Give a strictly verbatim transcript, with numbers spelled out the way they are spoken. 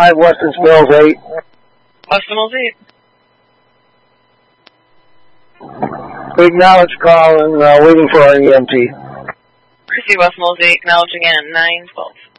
five, Weston Mills eight. Weston Mills eight. We acknowledge call and uh, waiting for our E M T. Chrissy West Mills eight, acknowledging at nine twelve.